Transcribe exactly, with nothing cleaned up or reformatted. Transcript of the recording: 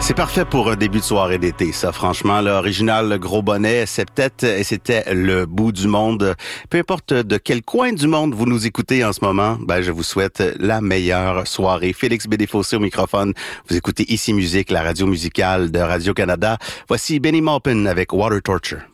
C'est parfait pour un début de soirée d'été, ça. Franchement, l'original le Gros Bonnet, c'est peut-être, et c'était le bout du monde. Peu importe de quel coin du monde vous nous écoutez en ce moment, ben, je vous souhaite la meilleure soirée. Félix Bédéfossé au microphone. Vous écoutez Ici Musique, la radio musicale de Radio-Canada. Voici Benny Maupin avec Water Torture.